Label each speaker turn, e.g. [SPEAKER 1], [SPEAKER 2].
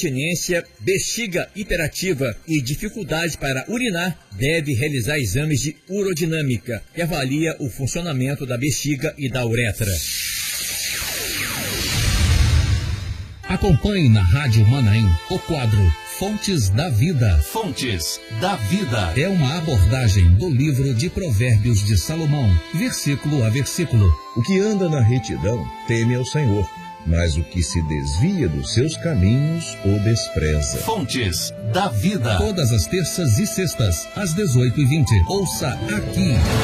[SPEAKER 1] incontinência, bexiga hiperativa e dificuldade para urinar, deve realizar exames de urodinâmica, que avalia o funcionamento da bexiga e da uretra.
[SPEAKER 2] Acompanhe na Rádio Manaim o quadro Fontes da Vida.
[SPEAKER 3] Fontes da Vida
[SPEAKER 2] é uma abordagem do livro de Provérbios de Salomão, versículo a versículo.
[SPEAKER 4] O que anda na retidão teme ao Senhor, mas o que se desvia dos seus caminhos o despreza.
[SPEAKER 3] Fontes da Vida.
[SPEAKER 2] Todas as terças e sextas, às 18h20. Ouça aqui.